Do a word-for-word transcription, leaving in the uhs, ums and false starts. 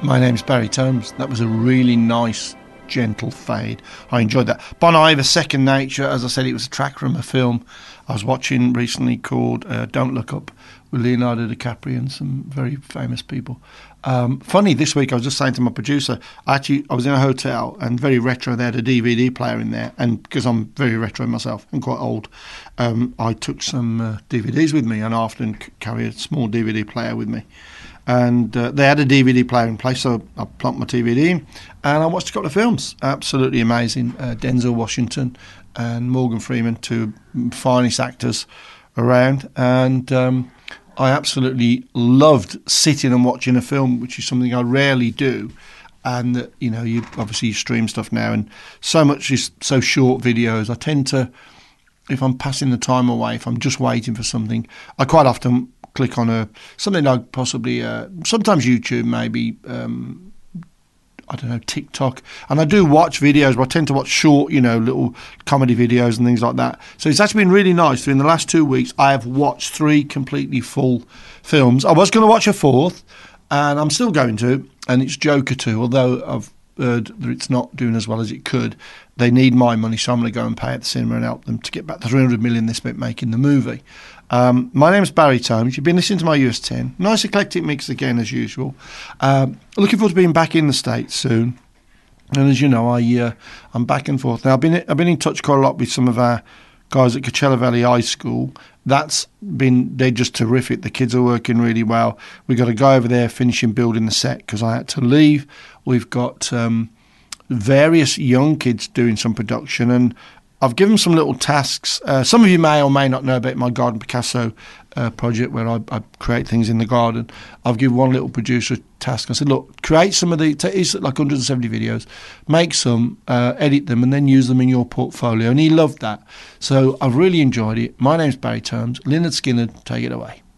My name's Barry Tomes. That was a really nice, gentle fade. I enjoyed that. Bon Iver, Second Nature. As I said, it was a track from a film I was watching recently called uh, Don't Look Up, with Leonardo DiCaprio and some very famous people. Um, funny, this week I was just saying to my producer, actually I was in a hotel and very retro, they had a D V D player in there, and because I'm very retro myself and quite old, um, I took some uh, D V Ds with me, and I often c- carry a small D V D player with me. And uh, they had a D V D player in place, so I plunked my D V D in and I watched a couple of films. Absolutely amazing. Uh, Denzel Washington and Morgan Freeman, two finest actors around, and um, I absolutely loved sitting and watching a film, which is something I rarely do. And uh, you know, you obviously you stream stuff now, and so much is so short videos. I tend to, if I'm passing the time away, if I'm just waiting for something, I quite often click on a something like possibly uh, sometimes YouTube, maybe um, I don't know, TikTok, and I do watch videos, but I tend to watch short, you know, little comedy videos and things like that. So it's actually been really nice. In the last two weeks, I have watched three completely full films. I was going to watch a fourth, and I'm still going to, and it's Joker two. Although I've heard that it's not doing as well as it could, they need my money, so I'm going to go and pay at the cinema and help them to get back the three hundred million they spent making the movie. Um, my name's Barry Tomes. You've been listening to my U S ten. Nice eclectic mix again, as usual. Um, looking forward to being back in the States soon. And as you know, I, uh, I'm back and forth. Now, I've been, I've been in touch quite a lot with some of our guys at Coachella Valley High School. That's been, they're just terrific. The kids are working really well. We've got a guy over there finishing building the set because I had to leave. We've got um, various young kids doing some production, and I've given some little tasks. Uh, some of you may or may not know about my Garden Picasso uh, project, where I, I create things in the garden. I've given one little producer a task. I said, look, create some of the, it's like one hundred seventy videos, make some, uh, edit them, and then use them in your portfolio. And he loved that. So I've really enjoyed it. My name's Barry Tomes. Lynyrd Skynyrd, take it away.